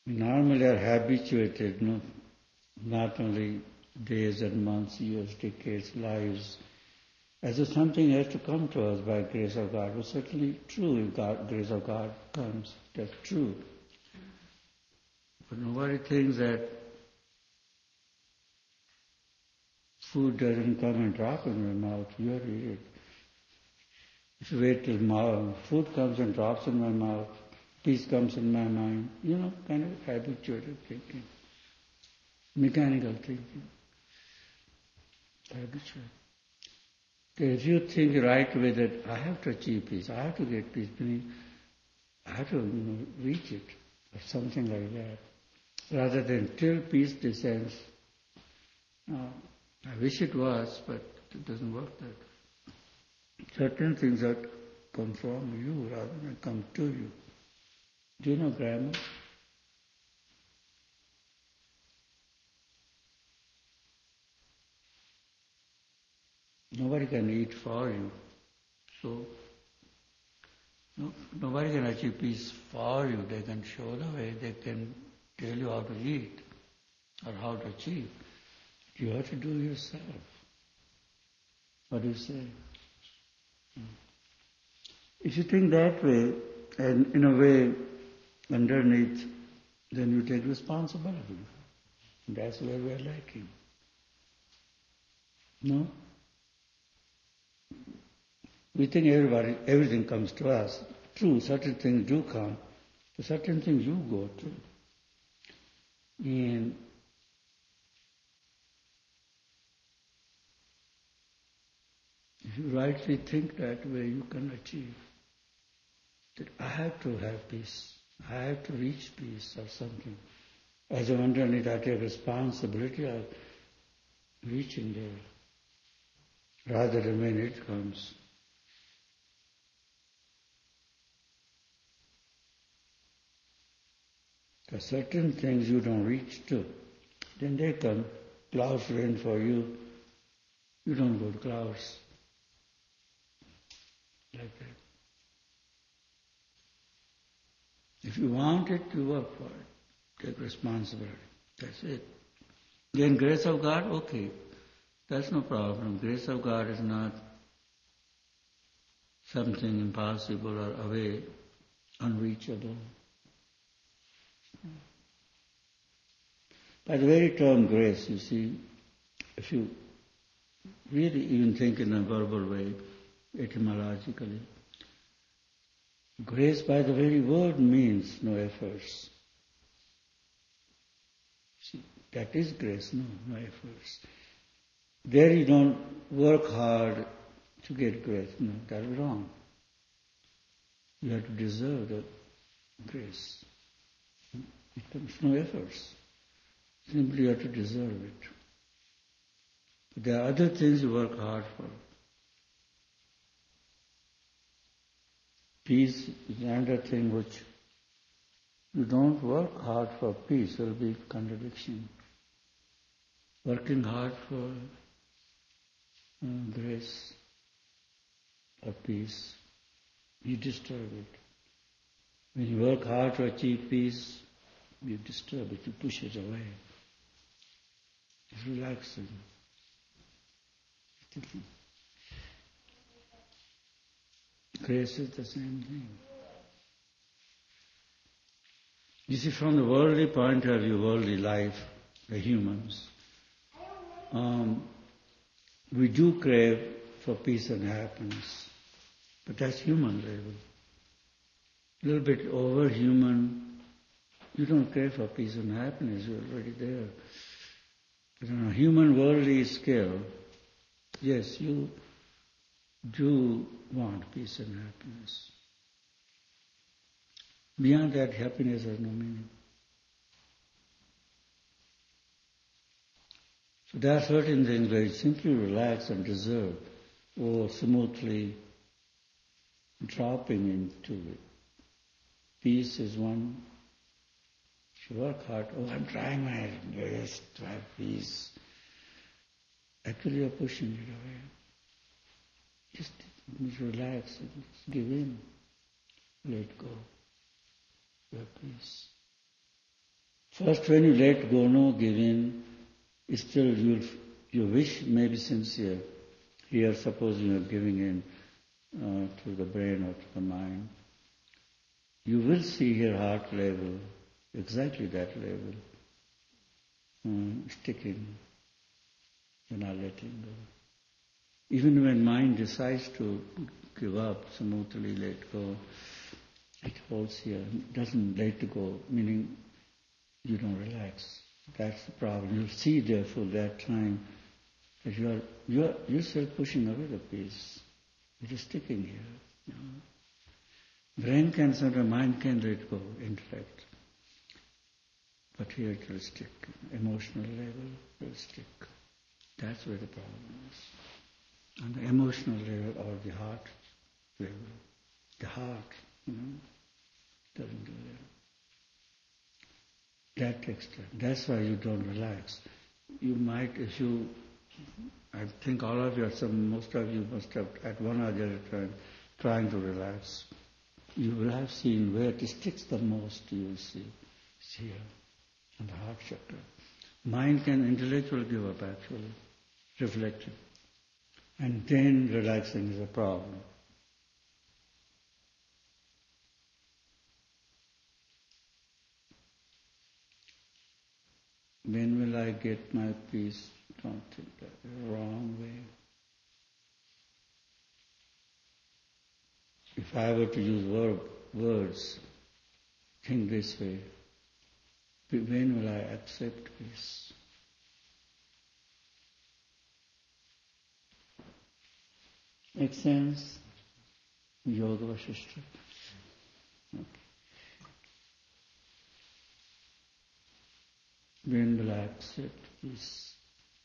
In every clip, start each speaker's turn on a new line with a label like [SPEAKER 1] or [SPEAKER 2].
[SPEAKER 1] We normally are habituated, not only days and months, years, decades, lives, as if something has to come to us by grace of God. Well, certainly true, if grace of God comes, that's true. But nobody thinks that food doesn't come and drop in your mouth. You have to eat it. If you wait till food comes and drops in my mouth, peace comes in my mind, kind of habituated thinking, mechanical thinking, habitual. If you think right way that I have to achieve peace, I have to get peace, meaning I have to reach it, or something like that, rather than till peace descends. I wish it was, but it doesn't work that way. Certain things that come from you rather than come to you. Do you know grammar? Nobody can eat for you. So, nobody can achieve peace for you. They can show the way, they can tell you how to eat or how to achieve. You have to do yourself. What do you say? If you think that way, and in a way, underneath, then you take responsibility. That's where we are lacking. No? We think everything comes to us. True, certain things do come, but certain things you go to. And if you rightly think that way, you can achieve that I have to have peace. I have to reach peace or something. As a underneath, I take responsibility of reaching there, rather than when it comes. Because certain things you don't reach to, then they come. Clouds rain for you, you don't go to clouds. Like that. If you want it, you work for it. Take responsibility. That's it. Then grace of God, okay. That's no problem. Grace of God is not something impossible or away, unreachable. By the very term grace, you see, if you really even think in a verbal way, etymologically, grace by the very word means no efforts. See, that is grace, no efforts. There you don't work hard to get grace. No, that's wrong. You have to deserve the grace. It comes no efforts. Simply you have to deserve it. But there are other things you work hard for. Peace is another thing which you don't work hard for peace, will be contradiction. Working hard for grace or peace, you disturb it. When you work hard to achieve peace, you disturb it, you push it away. It's relaxing. Grace is the same thing. You see, from the worldly point of view, worldly life, the humans, we do crave for peace and happiness, but that's human level. A little bit over human, you don't crave for peace and happiness, you're already there. But on a human worldly scale, yes, you do want peace and happiness. Beyond that, happiness has no meaning. So there are certain things where you simply relax and deserve, or smoothly dropping into it. Peace is one. If you work hard, I'm trying my best to have peace. Actually, you're pushing it away. Just relax, just give in, let go. You have peace. First, when you let go, no give in, still your wish may be sincere. Here, suppose you are giving in to the brain or to the mind. You will see your heart level, exactly that level, sticking, you're not letting go. Even when mind decides to give up, smoothly let go, it holds here, doesn't let go, meaning you don't relax. That's the problem. You see, therefore, that time that you're still pushing away the peace. It is sticking here. You know. Brain can surrender, mind can let go, intellect. But here it will stick. Emotional level will stick. That's where the problem is. On the emotional level or the heart level. The heart, doesn't do that. That takes time. That's why you don't relax. You might, I think all of you, most of you must have at one or the other time trying to relax. You will have seen where it sticks the most, you will see. It's here, on the heart chakra. Mind can intellectually give up actually, reflecting. And then relaxing is a problem. When will I get my peace? Don't think that. Wrong way. If I were to use words, think this way. When will I accept peace? Make sense? Yoga Vasishtha. Okay. When will I accept peace?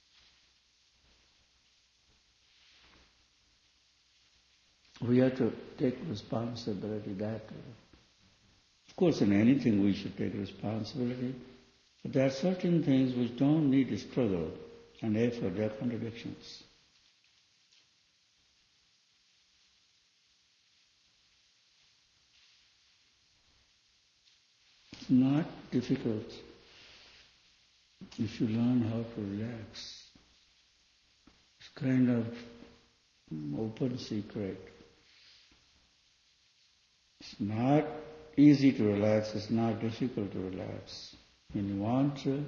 [SPEAKER 1] We have to take responsibility that way. Of course, in anything we should take responsibility, but there are certain things which don't need a struggle and effort, they are contradictions. It's not difficult if you learn how to relax. It's kind of open secret. It's not easy to relax, it's not difficult to relax. When you want to,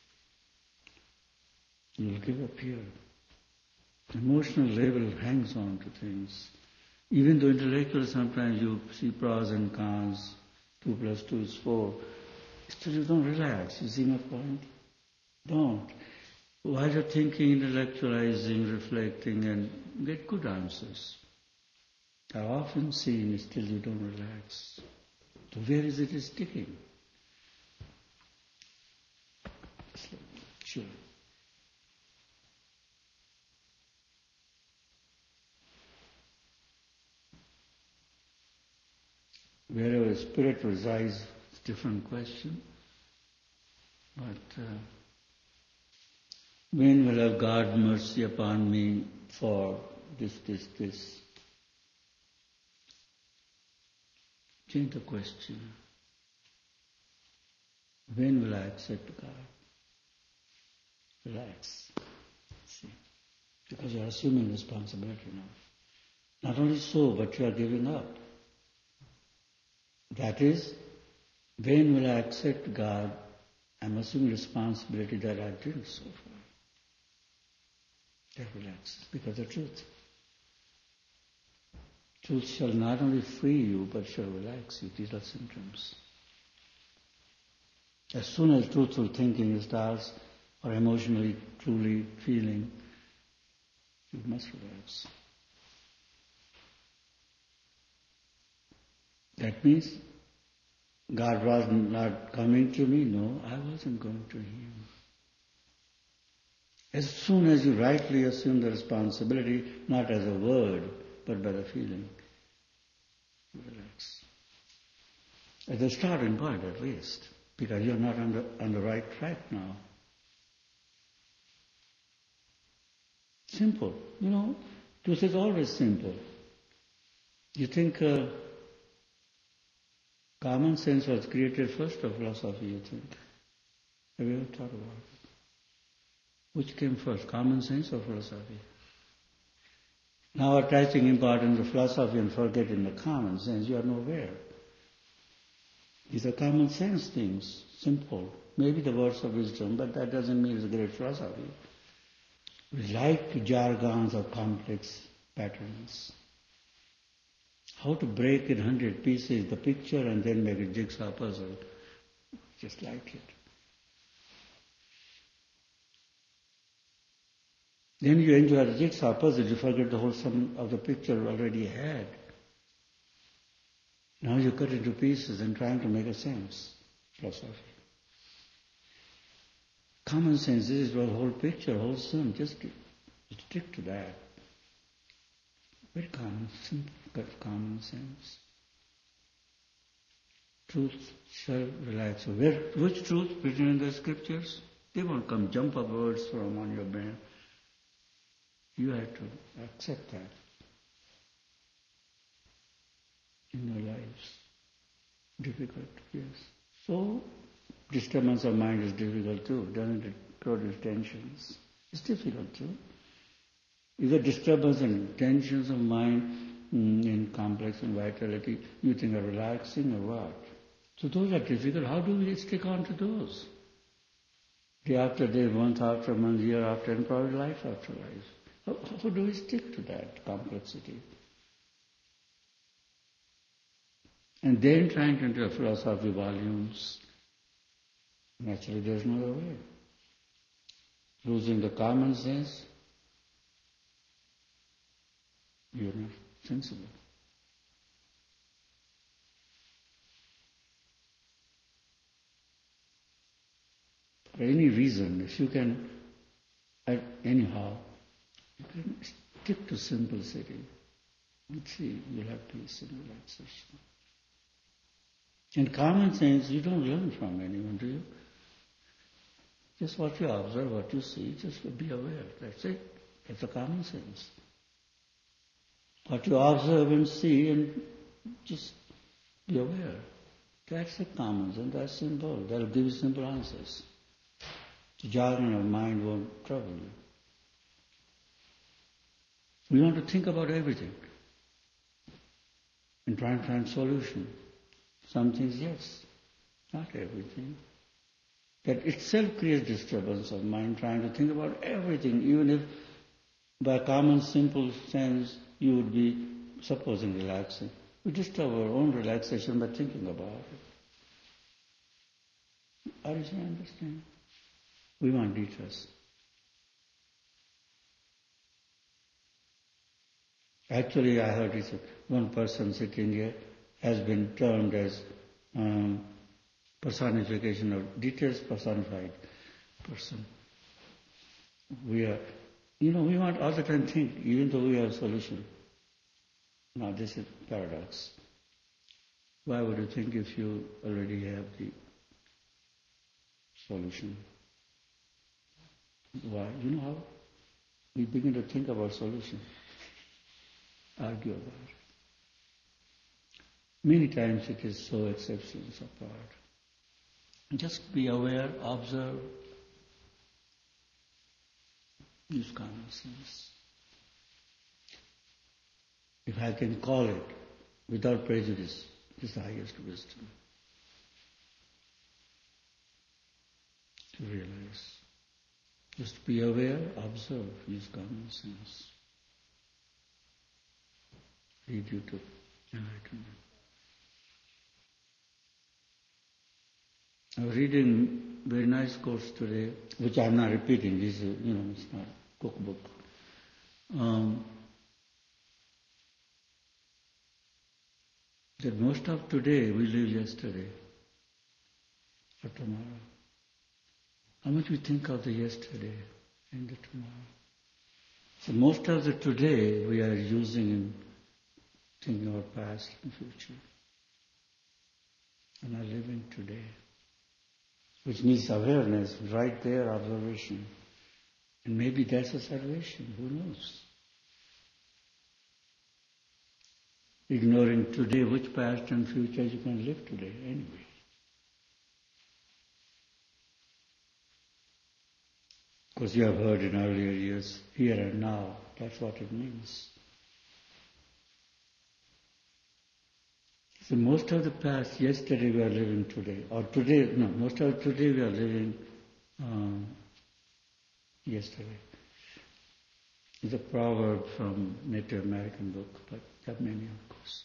[SPEAKER 1] you'll give up here. Emotional level hangs on to things. Even though intellectually sometimes you see pros and cons, 2 plus 2 is 4, still you don't relax. You see my point? Don't. While you're thinking, intellectualizing, reflecting, and get good answers. I've often seen still you don't relax. So where is it sticking? Sure. Wherever spirit resides, it's a different question. But when will have God mercy upon me for this? Change the question. When will I accept God? Relax. See. Because you are assuming responsibility now. Not only so, but you are giving up. That is, when will I accept God? I'm assuming responsibility that I didn't so far. That relaxes, because the truth. Truth shall not only free you, but shall relax you. These are symptoms. As soon as truthful thinking starts, or emotionally, truly feeling, you must relax. That means God was not coming to me. No, I wasn't going to Him. As soon as you rightly assume the responsibility, not as a word, but by the feeling, you relax. At the starting point at least, because you're not on the right track now. Simple. Truth is always simple. You think common sense was created first or philosophy, you think? Have you ever thought about it? Which came first, common sense or philosophy? Now attaching importance to philosophy and forgetting the common sense, you are nowhere. These are common sense things, simple. Maybe the words of wisdom, but that doesn't mean it's a great philosophy. We like jargons or complex patterns. How to break in 100 pieces the picture and then make a jigsaw puzzle. Just like it. Then you enjoy the jigsaw puzzle, you forget the whole sum of the picture you already had. Now you cut into pieces and trying to make a sense. Philosophy. Common sense is the whole picture, whole sum. Just stick to that. Very common, simple, common sense. Truth shall relax. Which truth written in the scriptures? They won't come jump up words from on your brain. You have to accept that in your lives. Difficult, yes. So, disturbance of mind is difficult too, doesn't it? Produce tensions. It's difficult too. Is a disturbance and tensions of mind in complex and vitality, you think are relaxing or what? So those are difficult. How do we stick on to those? Day after day, month after month, year after, and probably life after life. How do we stick to that complexity? And then trying to enter philosophy volumes, naturally there's no other way. Losing the common sense, you're not sensible. For any reason, if you can, anyhow, you can stick to simplicity. Let's see, you'll have peace and relaxation. In common sense, you don't learn from anyone, do you? Just what you observe, what you see, just be aware. That's it. That's the common sense. What you observe and see and just be aware. That's the common sense, that's simple. That'll give you simple answers. The jargon of mind won't trouble you. We want to think about everything and try and find solution. Some things, yes, not everything. That itself creates disturbance of mind, trying to think about everything, even if by common simple sense you would be supposing relaxing. We disturb our own relaxation by thinking about it. Are you understand? We want details. Actually, I heard one person sitting here has been termed as personification of details personified person. We want all the time think, even though we have a solution. Now this is paradox. Why would you think if you already have the solution? Why? You know how? We begin to think about solution, argue about it. Many times it is so exceptions apart. Just be aware, observe, use common sense. If I can call it without prejudice, is the highest wisdom. To realize. Just be aware, observe, use common sense. Lead you to enlightenment. I was reading a very nice course today, which I'm not repeating. This is, it's not a cookbook. That most of today we live yesterday or tomorrow. How much we think of the yesterday and the tomorrow. So most of the today we are using in thinking about past and future. And are living today. Which needs awareness, right there, observation. And maybe that's a salvation, who knows? Ignoring today, which past and future you can live today anyway. course, you have heard in earlier years, here and now. That's what it means. So most of the past, yesterday we are living today. Or today, no, most of today we are living yesterday. It's a proverb from Native American book, but there are many, of course.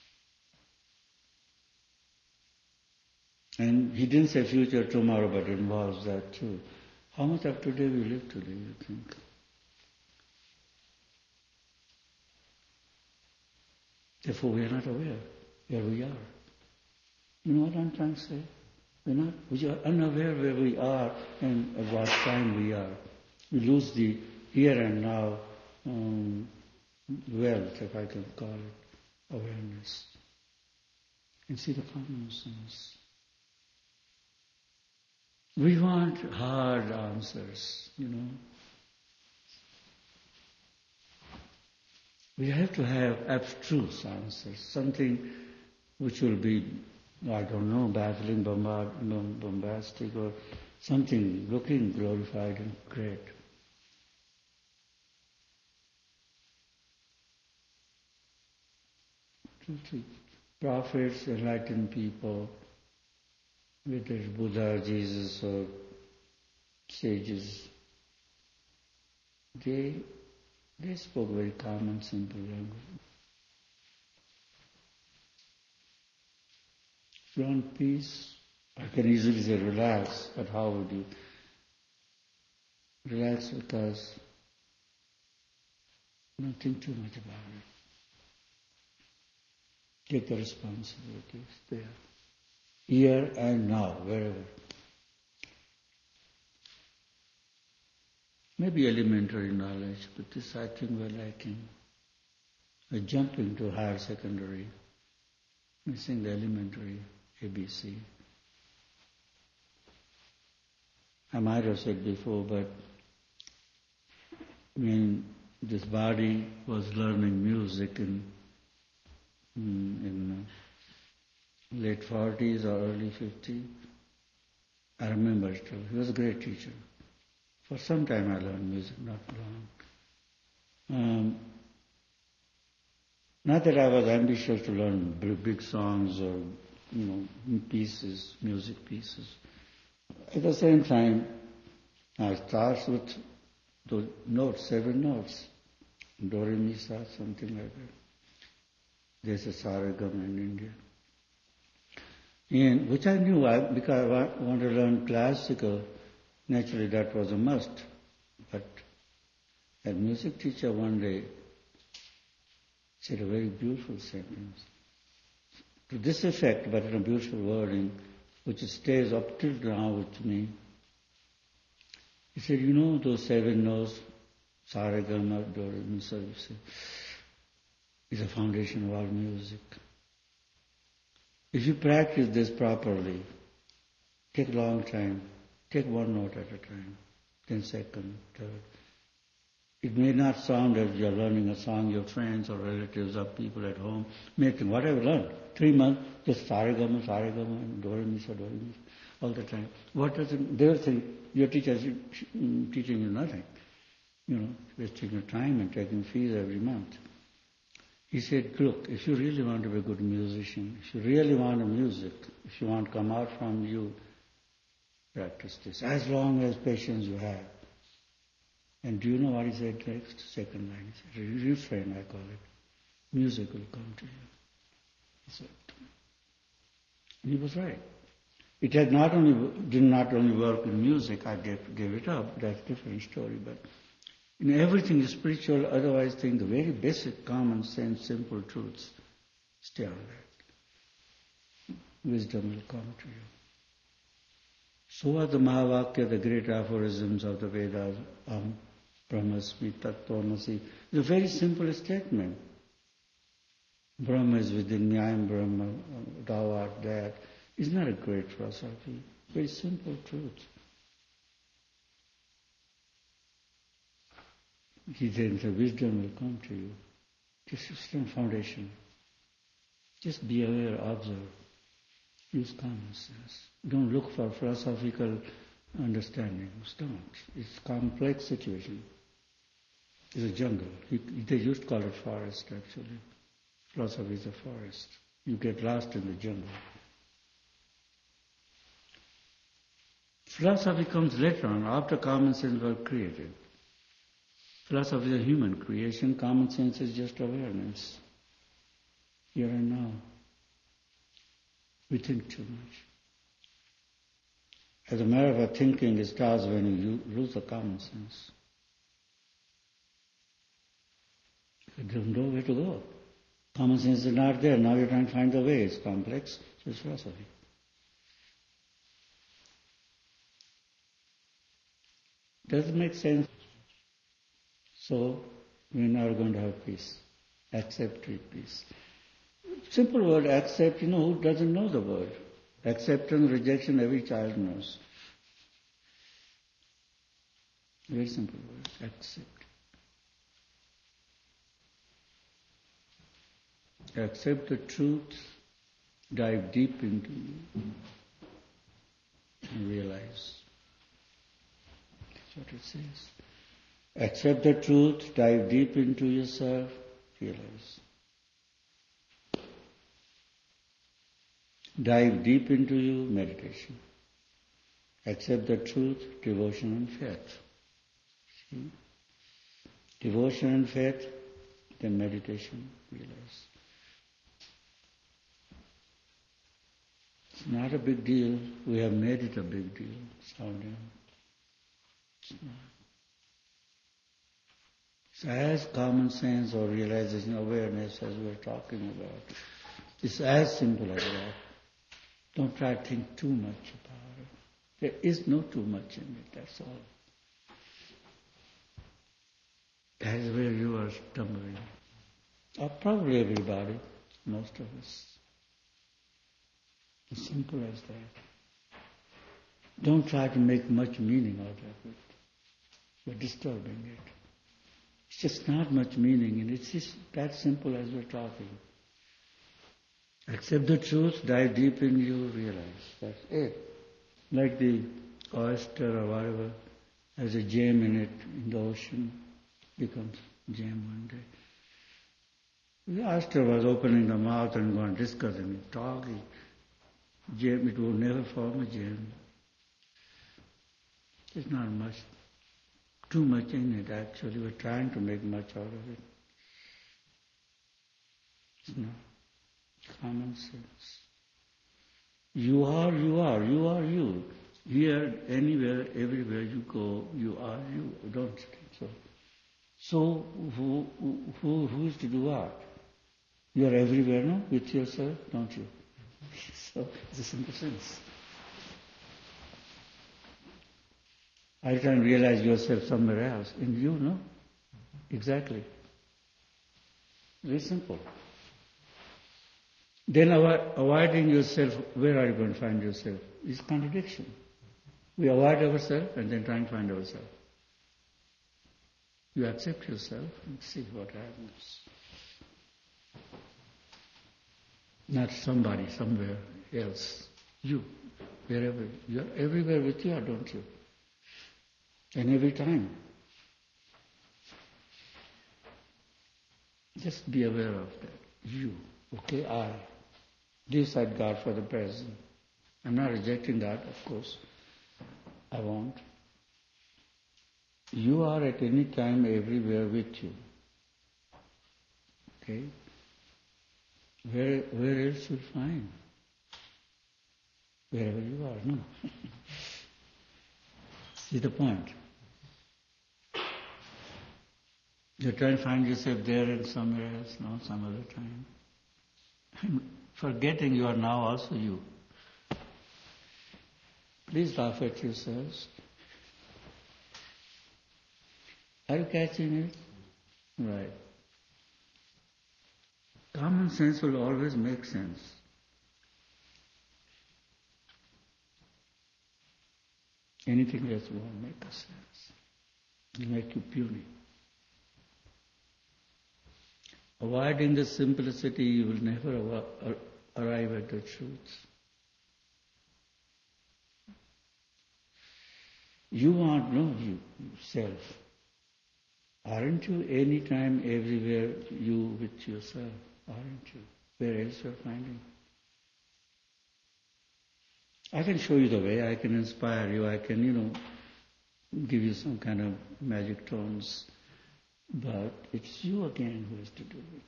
[SPEAKER 1] And he didn't say future tomorrow, but it involves that too. How much of today we live today, you think? Therefore, we are not aware where we are. You know what I'm trying to say? We are unaware where we are and at what time we are. We lose the here and now wealth, if I can call it, awareness. And see the common sense. We want hard answers, you know. We have to have abstruse answers, something which will be, I don't know, baffling, bombastic, or something looking glorified and great. Prophets, enlightened people, whether it's Buddha, Jesus, or sages, they spoke very common, simple language. If you want peace, I can easily say relax, but how would you? Relax because don't think too much about it. Take the responsibilities there. Here and now, wherever. Maybe elementary knowledge, but this I think we're lacking. We're jumping to higher secondary, missing the elementary ABC. I might have said before, but when this body was learning music in late 40s or early 50s, I remember it. He was a great teacher. For some time I learned music, not long. Not that I was ambitious to learn big songs or, pieces, music pieces. At the same time, I start with the notes, 7 notes. Do, re, mi, sa, something like that. There's a Saragam in India. And which I knew, because I wanted to learn classical, naturally that was a must. But a music teacher one day said a very beautiful sentence. To this effect, but in a beautiful wording, which stays up till now with me. He said, you know those 7 notes, Saragama, Do, Re, Mi, Sa, is the foundation of all music. If you practice this properly, take a long time, take 1 note at a time, then second, third. It may not sound as you're learning a song, your friends or relatives or people at home may think, what have you learned? 3 months, just Saragama, and Do, Re, Mi, Sa, all the time. What does it, they will think, your teacher is teaching you nothing. Wasting your time and taking fees every month. He said, look, if you really want to be a good musician, if you really want a music, if you want to come out from you, practice this, as long as patience you have. And do you know what he said next? Second line, he said, refrain, I call it. Music will come to you. He said, and he was right. It did not only work in music, I gave it up, that's a different story, but in everything spiritual, otherwise think the very basic, common sense, simple truths, stay on that. Wisdom will come to you. So are the Mahavakya, the great aphorisms of the Vedas, Brahmasmi, Tattvamasi. It's a very simple statement. Brahma is within me, I am Brahma, thou art that. It's not a great philosophy, very simple truth. He said, the wisdom will come to you. Just system foundation. Just be aware, observe. Use common sense. Don't look for philosophical understandings don't. It's a complex situation. It's a jungle. They used to call it forest, actually. Philosophy is a forest. You get lost in the jungle. Philosophy comes later on, after common sense was created. Philosophy is a human creation. Common sense is just awareness. Here and now. We think too much. As a matter of fact, thinking starts when you lose the common sense. You don't know where to go. Common sense is not there. Now you're trying to find the way. It's complex. So it's philosophy. Does it make sense? So we're not going to have peace. Accept peace. Simple word, accept, who doesn't know the word? Acceptance, rejection, every child knows. Very simple word, accept. Accept the truth, dive deep into you, and realize. That's what it says. Accept the truth, dive deep into yourself, realize. Dive deep into you, meditation. Accept the truth, devotion and faith. See? Devotion and faith, then meditation, realize. It's not a big deal. We have made it a big deal, sounding. It's not. It's as common sense or realization, awareness as we're talking about. It's as simple as that. Don't try to think too much about it. There is no too much in it, that's all. That is where you are stumbling. Or probably everybody, most of us. As simple as that. Don't try to make much meaning out of it. You're disturbing it. It's just not much meaning in it. It's just that simple as we're talking. Accept the truth, dive deep in you, realize. That's it. Like the oyster or whatever has a gem in it in the ocean, becomes gem one day. The oyster was opening the mouth and going discussing it, talking. Gem, it will never form a gem. There's not much, too much in it actually. We're trying to make much out of it. It's not. Common sense. You are you. Here, anywhere, everywhere you go, you are you. Don't you think so? So, who is to do what? You are everywhere, no? With yourself, don't you? So, it's a simple sense. I can realize yourself somewhere else. In you, no? Exactly. Very simple. Then avoiding yourself, where are you going to find yourself? Is contradiction. We avoid ourselves and then try and find ourselves. You accept yourself and see what happens. Not somebody, somewhere else. You, wherever. You are everywhere with you, don't you? And every time. Just be aware of that. You, okay, I. Leave aside God for the present. I'm not rejecting that, of course. I won't. You are at any time everywhere with you. Okay? Where else you'll find? Wherever you are, no. See the point? You're trying to find yourself there and somewhere else, no, some other time. I'm forgetting you are now also you. Please laugh at yourselves. Are you catching it? Right. Common sense will always make sense. Anything else won't make a sense. It'll make you puny. Avoiding the simplicity, you will never arrive at the truth. You want no you self. Aren't you anytime, everywhere, you with yourself? Aren't you? Where else you're finding? I can show you the way, I can inspire you, I can, give you some kind of magic tones, but it's you again who has to do it.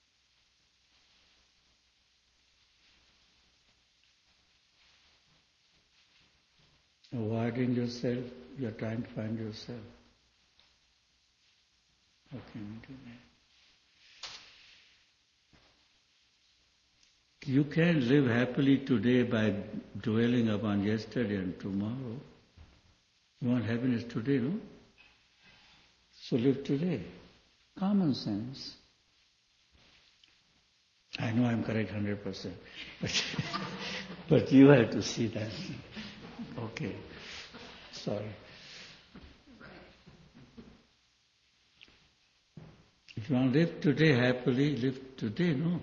[SPEAKER 1] Avoiding yourself, you're trying to find yourself. How can you do that? You can't live happily today by dwelling upon yesterday and tomorrow. You want happiness today, no? So live today. Common sense. I know I'm correct 100%, but you have to see that. Okay, sorry. If you want to live today happily, live today, no?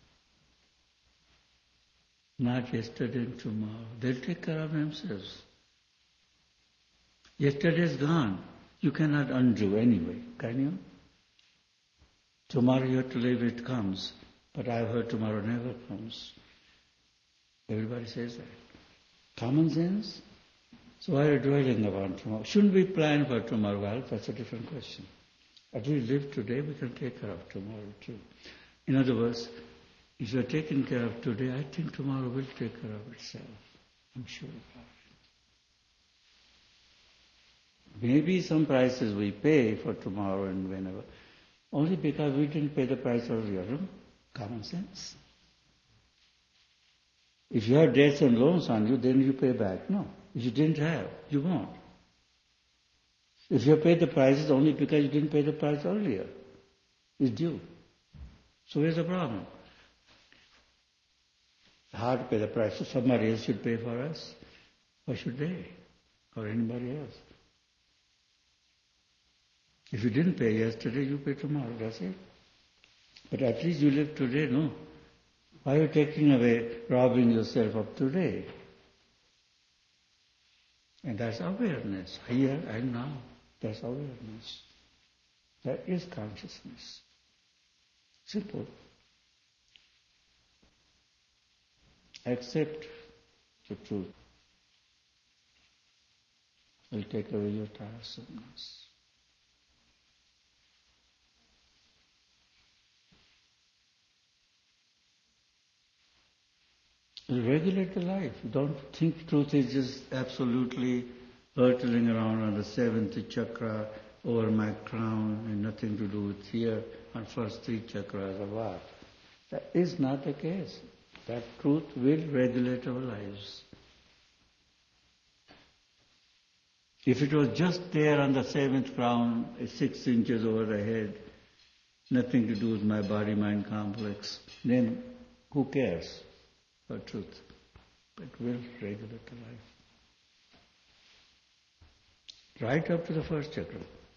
[SPEAKER 1] Not yesterday and tomorrow. They'll take care of themselves. Yesterday is gone. You cannot undo anyway, can you? Tomorrow you have to live, it comes. But I've heard tomorrow never comes. Everybody says that. Common sense? So why are you dwelling upon tomorrow? Shouldn't we plan for tomorrow? Well, that's a different question. As we live today, we can take care of tomorrow too. In other words, if you're taking care of today, I think tomorrow will take care of itself. I'm sure about it. Maybe some prices we pay for tomorrow and whenever, only because we didn't pay the price earlier. Common sense. If you have debts and loans on you, then you pay back. No. If you didn't have, you won't. If you paid the prices only because you didn't pay the price earlier, it's due. So where's the problem? Hard to pay the price, so somebody else should pay for us. Why should they? Or anybody else? If you didn't pay yesterday, you pay tomorrow, that's it. But at least you live today, no? Why are you taking away, robbing yourself of today? And that's awareness, here and now. That's awareness. That is consciousness. Simple. Accept the truth. It will take away your tiresomeness. It will regulate the life. Don't think truth is just absolutely hurtling around on the seventh chakra over my crown and nothing to do with here on first three chakras or what. That is not the case. That truth will regulate our lives. If it was just there on the seventh crown, 6 inches over the head, nothing to do with my body-mind complex, then who cares for truth? But will regulate the life. Right up to the first chakra.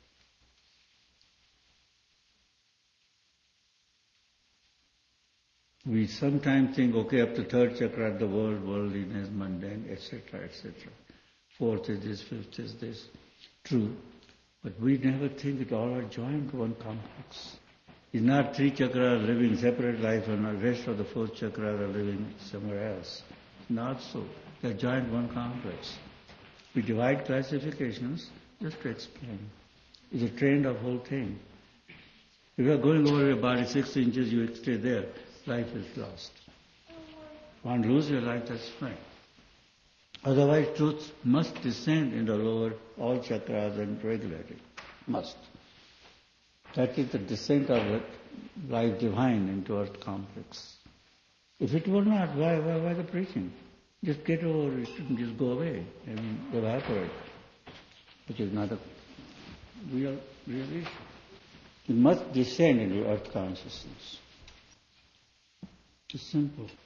[SPEAKER 1] We sometimes think, okay, up to third chakra, the world, worldliness, mundane, etc., etc. Fourth is this, fifth is this. True. But we never think it all are joined to one complex. It's not three chakras living separate life and the rest of the fourth chakra are living somewhere else. Not so. They're joined one complex. We divide classifications just to explain. It's a trend of whole thing. If you are going over your body 6 inches, you stay there. Life is lost. Want to lose your life, that's fine. Otherwise, truth must descend in the lower, all chakras and regulate it. Must. That is the descent of the life divine into earth complex. If it were not, why the preaching? Just get over it and just go away and evaporate. Which is not a real issue. It must descend into earth consciousness. It's simple.